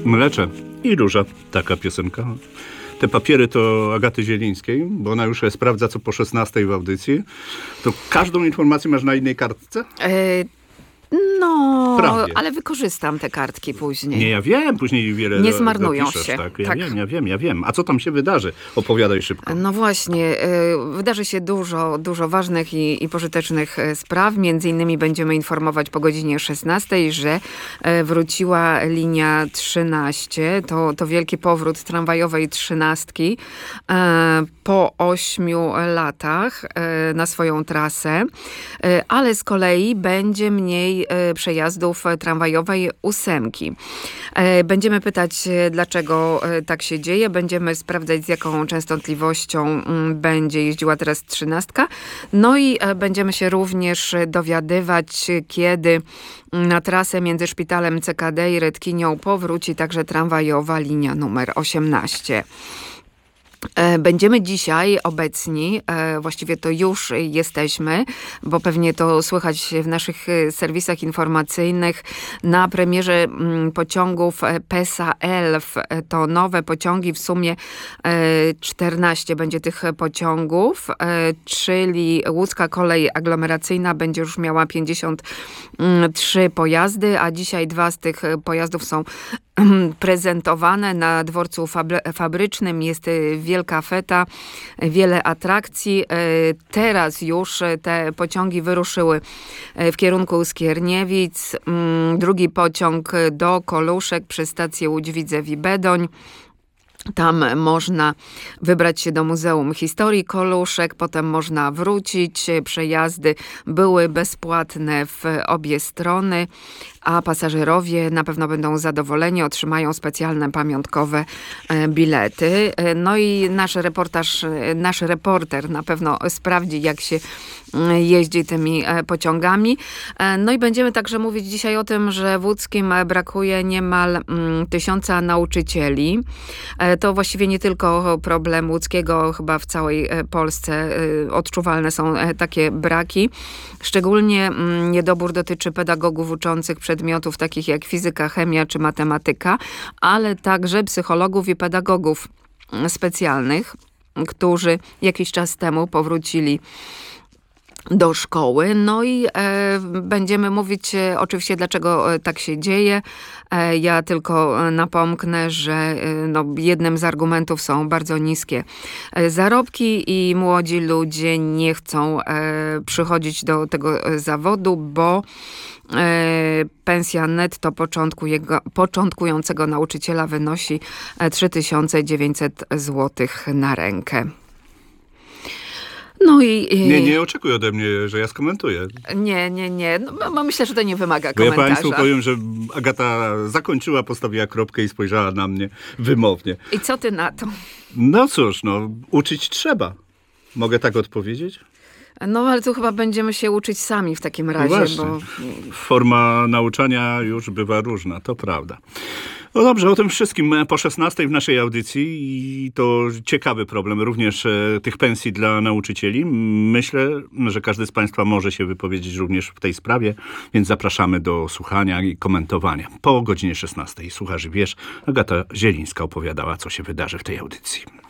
Mlecze i róża. Taka piosenka. Te papiery to Agaty Zielińskiej, bo ona już sprawdza, co po 16 w audycji. To każdą informację masz na innej kartce? No, Prawie. ale wykorzystam te kartki później. Nie, ja wiem, później wiele Nie zmarnują dopiszesz, się. Tak? Tak. Ja wiem. A co tam się wydarzy? Opowiadaj szybko. No właśnie, wydarzy się dużo ważnych i pożytecznych spraw. Między innymi będziemy informować po godzinie 16, że wróciła linia 13. To wielki powrót tramwajowej 13 po 8 latach na swoją trasę. Ale z kolei będzie mniej przejazdów tramwajowej 8. Będziemy pytać, dlaczego tak się dzieje. Będziemy sprawdzać, z jaką częstotliwością będzie jeździła teraz 13. No i będziemy się również dowiadywać, kiedy na trasę między szpitalem CKD i Redkinią powróci także tramwajowa linia numer 18. Będziemy dzisiaj obecni, właściwie to już jesteśmy, bo pewnie to słychać w naszych serwisach informacyjnych, na premierze pociągów PESA Elf. To nowe pociągi, w sumie 14 będzie tych pociągów, czyli łódzka kolej aglomeracyjna będzie już miała 53 pojazdy, a dzisiaj 2 z tych pojazdów są prezentowane na dworcu fabrycznym. Jest wielka feta, wiele atrakcji. Teraz już te pociągi wyruszyły w kierunku Skierniewic. Drugi pociąg do Koluszek przez stację Łódź-Widzew i Bedoń. Tam można wybrać się do Muzeum Historii Koluszek, potem można wrócić. Przejazdy były bezpłatne w obie strony, a pasażerowie na pewno będą zadowoleni, otrzymają specjalne pamiątkowe bilety. No i nasz reporter na pewno sprawdzi, jak się jeździ tymi pociągami. No i będziemy także mówić dzisiaj o tym, że w Łódzkim brakuje niemal 1000 nauczycieli. To właściwie nie tylko problem łódzkiego, chyba w całej Polsce odczuwalne są takie braki. Szczególnie niedobór dotyczy pedagogów uczących przedmiotów takich jak fizyka, chemia czy matematyka, ale także psychologów i pedagogów specjalnych, którzy jakiś czas temu powrócili do szkoły. No i będziemy mówić oczywiście, dlaczego tak się dzieje. Ja tylko napomknę, że jednym z argumentów są bardzo niskie zarobki i młodzi ludzie nie chcą przychodzić do tego zawodu, bo pensja netto początkującego nauczyciela wynosi 3900 zł na rękę. No i Nie oczekuj ode mnie, że ja skomentuję. Nie. No, myślę, że to nie wymaga Bo ja komentarza. państwu powiem, że Agata zakończyła, postawiła kropkę i spojrzała na mnie wymownie. I co ty na to? No cóż, uczyć trzeba. Mogę tak odpowiedzieć? No, ale tu chyba będziemy się uczyć sami w takim razie, Właśnie. bo Forma nauczania już bywa różna, to prawda. No dobrze, o tym wszystkim po 16 w naszej audycji i to ciekawy problem również tych pensji dla nauczycieli. Myślę, że każdy z państwa może się wypowiedzieć również w tej sprawie, więc zapraszamy do słuchania i komentowania. Po godzinie 16 Słuchasz i Wiesz, Agata Zielińska opowiadała, co się wydarzy w tej audycji.